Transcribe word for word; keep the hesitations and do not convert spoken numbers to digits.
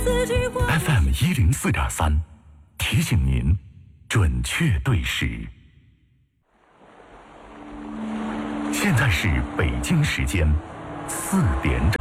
F M 一零四点三，提醒您准确对时。现在是北京时间四点整。